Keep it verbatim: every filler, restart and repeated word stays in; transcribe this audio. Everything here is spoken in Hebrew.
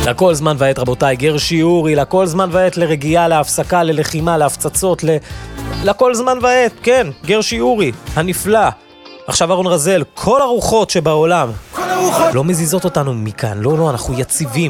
לכל זמן ועת רבותיי, גרשי אורי, לכל זמן ועת לרגיעה, להפסקה, ללחימה, להפצצות, ל... לכל זמן ועת, כן, גרשי אורי, הנפלא. עכשיו אהרון רזל, כל הרוחות שבעולם כל הרוחות לא מזיזות אותנו מכאן, לא, לא, אנחנו יציבים.